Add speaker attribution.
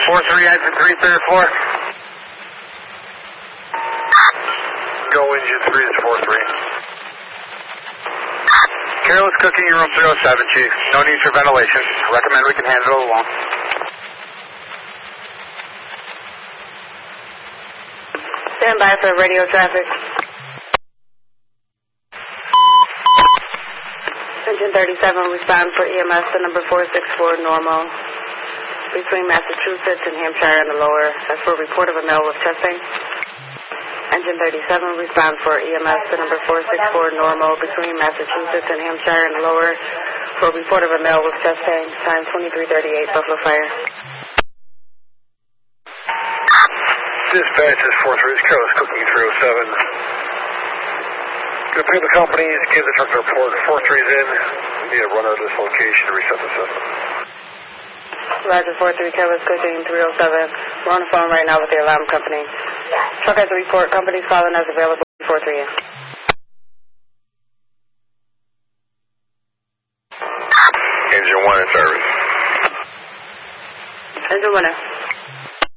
Speaker 1: 4-3, engine 3, clear 4. Go engine 3 is 4-3. Careless cooking in room 307, Chief. No need for ventilation. Recommend we can handle it alone.
Speaker 2: Stand by for radio traffic. Engine 37, respond for EMS to number 464 normal between Massachusetts and Hampshire and the lower. That's for report of a male with chest pain. Engine 37, respond for EMS to number 464 normal between Massachusetts and Hampshire and the lower for report of a male with chest pain. Time 2338, Buffalo Fire.
Speaker 1: Dispatch is 4-3, is Careless cooking 307. Gonna pay the companies, give the truck the report. 4-3's in. We need a runner at this location to reset the system.
Speaker 2: Roger, 4-3, Careless cooking 307. We're on the phone right now with the alarm company. Truck has a report. Company's calling as available. 4-3 in.
Speaker 1: Engine 1 in service.
Speaker 2: Engine 1 in.